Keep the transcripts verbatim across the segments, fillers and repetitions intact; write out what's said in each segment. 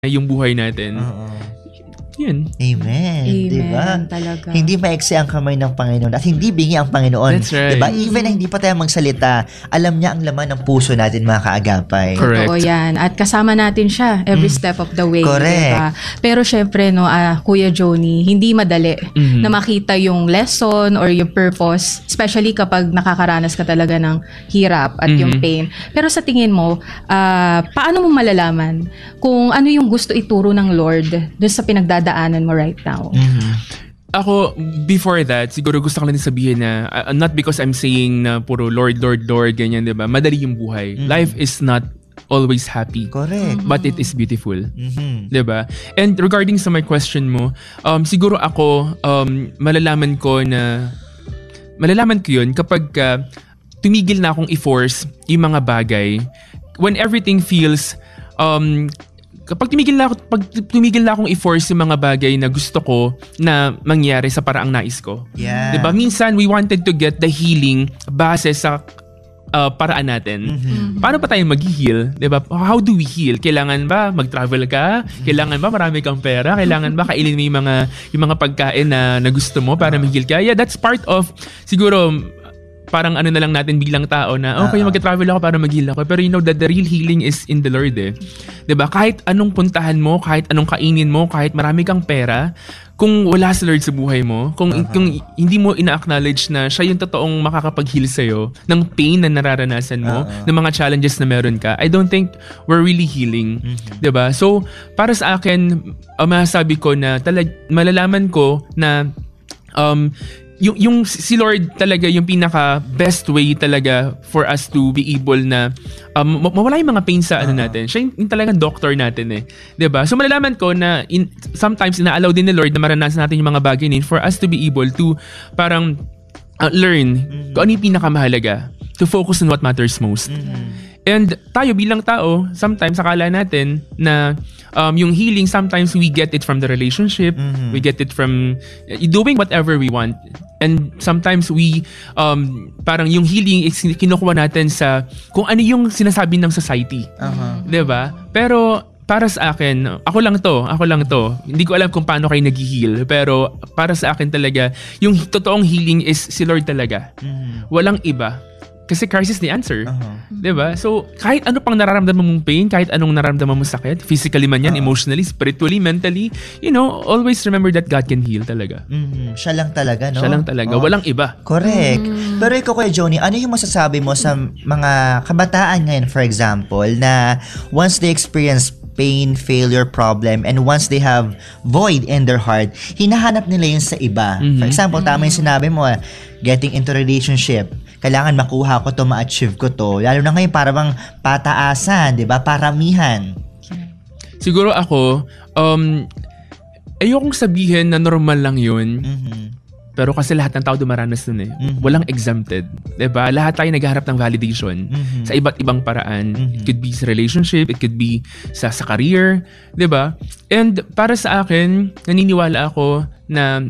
yung buhay natin. Oo. Yun. Amen. Amen. Diba? Talaga. Hindi maiksi ang kamay ng Panginoon at hindi bingi ang Panginoon. That's right. Diba? Even na hindi pa tayo magsalita, alam niya ang laman ng puso natin, mga kaagapay. Correct. Totoo yan. At kasama natin siya every Mm. step of the way. Correct. Diba? Pero syempre, no, ah, Kuya Joni, hindi madali Mhm. na makita yung lesson or yung purpose, especially kapag nakakaranas ka talaga ng hirap at yung Mhm. pain. Pero sa tingin mo, ah, paano mo malalaman kung ano yung gusto ituro ng Lord doon sa pinagdadaanan mo right now? Mhm. Ako, before that, siguro gusto ko lang din sabihin na, uh, not because I'm saying na puro Lord, Lord, Lord, ganyan, diba? Madali yung buhay. Mhm. Life is not always happy. Correct. But it is beautiful. Mhm. 'Di ba? And regarding sa my question mo, um siguro ako um malalaman ko na malalaman ko 'yun kapag uh, tumigil na akong i-force yung mga bagay when everything feels um kapag tumigil na ako pag tumigil na akong i-force yung mga bagay na gusto ko na mangyari sa paraang nais ko. Yeah. 'Di ba? Minsan we wanted to get the healing base sa uh, paraan natin. Mhm. Paano pa tayo mag-heal? 'Di ba? How do we heal? Kailangan ba mag-travel ka? Kailangan ba marami kang pera? Kailangan ba kainin mo yung mga yung mga pagkain na, na gusto mo para mag-heal ka? Yeah, that's part of siguro parang ano na lang natin bilang tao na okay, Uh-huh. mag-travel ako para mag-heal ako. Pero you know that the real healing is in the Lord eh. 'Di ba? Kahit anong puntahan mo, kahit anong kainin mo, kahit marami kang pera, kung wala si Lord sa buhay mo, kung Uh-huh. kung hindi mo ina-acknowledge na siya yung totoong makakapag-heal sa'yo ng pain na nararanasan mo, Uh-huh. ng mga challenges na meron ka, I don't think we're really healing. Mhm. 'Di ba? So, para sa akin, uh, masasabi ko na talag malalaman ko na um yung yung si Lord talaga yung pinaka best way talaga for us to be able na um, ma- mawala yung mga pain sa ano natin. Siya yung, yung talagang doctor natin eh. 'Di ba? So malalaman ko na in, sometimes ina-allow din ni Lord na maranasan natin yung mga bagay na yun for us to be able to parang uh, learn kung ano yung pinakamahalaga, to focus on what matters most. Mhm. And tayo bilang tao, sometimes akala natin na um, yung healing, sometimes we get it from the relationship, Mhm. we get it from uh, doing whatever we want. And sometimes we, um, parang yung healing is kinukuha natin sa kung ano yung sinasabi ng society. Uh-huh. 'Di ba? Pero para sa akin, ako lang to, ako lang to. Hindi ko alam kung paano kayo nag-heal, pero para sa akin talaga, yung totoong healing is si Lord talaga. Mhm. Walang iba. Kasi Christ is the answer. Uh-huh. 'Di ba? So, kahit ano pang nararamdaman mong pain, kahit anong nararamdaman mong sakit, physically man yan, Uh-huh. emotionally, spiritually, mentally, you know, always remember that God can heal talaga. Mhm. Siya lang talaga, no? Siya lang talaga. Oh. Walang iba. Correct. Pero ikaw, Kuya Joni, ano yung masasabi mo sa mga kabataan ngayon, for example, na once they experience pain, failure, problem, and once they have void in their heart, hinahanap nila yun sa iba. Mhm. For example, tama yung sinabi mo, getting into relationship. Kailangan makuha ko to, ma-achieve ko to. Lalo na ngayon, para bang pataasan, di ba? Paramihan. Siguro ako, um, ayokong sabihin na normal lang yun, Mhm. pero kasi lahat ng tao dumaranas dun eh. Mhm. Walang exempted. 'Di ba? Lahat tayo naghaharap ng validation Mhm. sa iba't ibang paraan. Mhm. It could be sa relationship, it could be sa sa career, 'di ba? And para sa akin, naniniwala ako na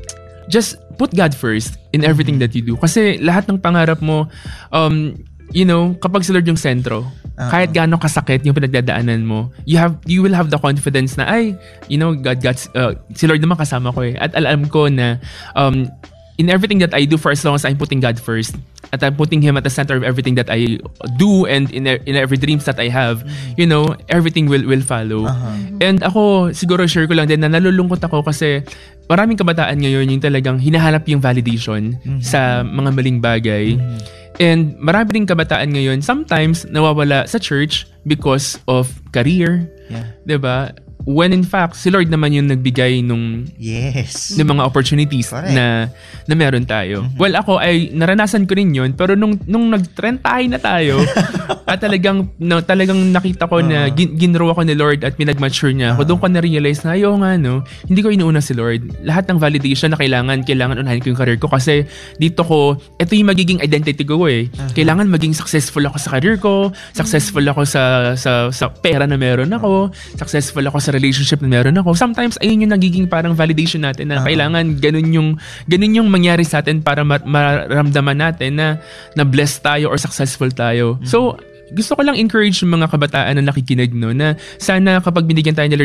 just put God first in everything that you do. Kasi lahat ng pangarap mo, um, you know, kapag si Lord yung sentro, Uh-huh. kahit gaano kasakit yung pinagdadaanan mo, you have you will have the confidence na ay, you know, God got uh, si Lord naman kasama ko eh. At alam ko na um in everything that I do, for as long as I'm putting God first at I'm putting Him at the center of everything that I do and in in every dreams that I have, you know, everything will will follow. Uh-huh. And ako, siguro share ko lang din na nalulungkot ako kasi maraming kabataan ngayon yung talagang hinahanap yung validation Mhm. sa mga maling bagay. Mhm. And marami rin kabataan ngayon, sometimes nawawala sa church because of career, Yeah. 'di ba? When in fact, si Lord naman yung nagbigay nung Yes. ng mga opportunities Correct. na na meron tayo. Mhm. Well, ako ay naranasan ko rin 'yun, pero nung nung nag-trentahay na tayo, at talagang na, talagang nakita ko na Uh-huh. gin, ginro ako ni Lord at pinag-mature niya ako. Uh-huh. Doon ko na-realize na ayo nga no, hindi ko inuuna si Lord. Lahat ng validation na kailangan, kailangan unahin ko yung career ko kasi dito ko, ito yung magiging identity ko eh. Uh-huh. Kailangan maging successful ako sa career ko, successful ako sa sa sa pera na meron ako, successful ako sa relationship na meron ako. Sometimes ayun yung nagiging parang validation natin na Uh-huh. kailangan ganun yung ganun yung mangyari sa atin para ma- maramdaman natin na na blessed tayo or successful tayo. So gusto ko lang encourage yung mga kabataan na nakikinig no na sana kapag binigyan tayo ni Lord